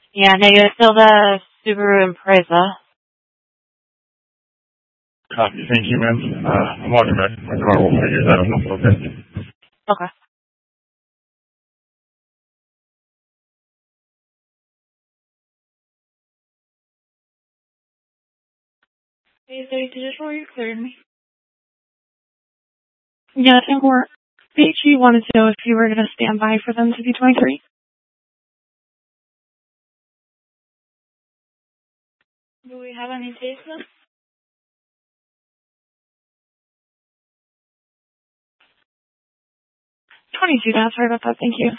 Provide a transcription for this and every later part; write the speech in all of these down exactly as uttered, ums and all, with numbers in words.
Yeah, negative. Still the Subaru Impreza. Copy. Thank you, ma'am. Uh, I'm walking back to my car. We'll figure that out. Okay. Okay. Hey, so you just roll you cleared me. Yeah, I think we're. H E wanted to know if you were going to stand by for them to be twenty-three. Do we have any cases? twenty-two, that's right about that. Thank you.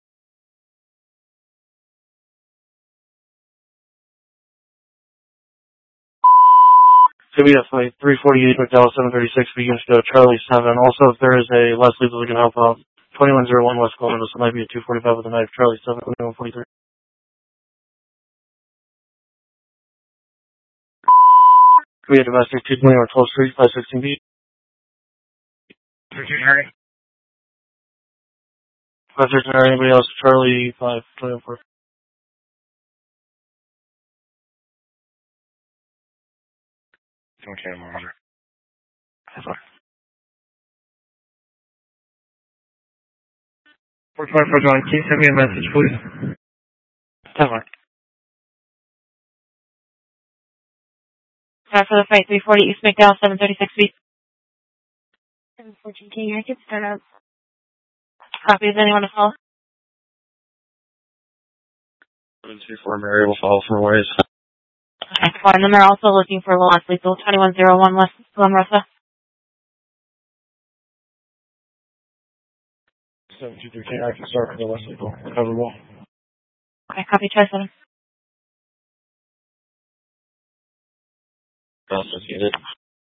C B S flight three forty-eight, McDowell seven thirty-six, begins to go Charlie seven. Also, if there is a Leslie that we can help out, twenty-one oh one West Columbus, it might be a two forty-five with a knife, Charlie seven, twenty-one forty-three. We have domestic two twenty-one twelfth Street, five sixteen B. thirteen Harry. five thirteen R, anybody else? Charlie five, twenty-one four. Okay, Roger. four twenty-four John, can you send me a message, please? ten four. Sorry for the flight three forty East McDowell seven thirty-six B. seven fourteen King, I could start out. Copy, does anyone to follow? seven two four Mary will follow from ways. Okay, fine. Then they're also looking for Lost Lethal twenty-one oh one West Glenrosa. seven two three King, I can start for the West Lethal. Cover wall. Okay, copy, try seven. Associated.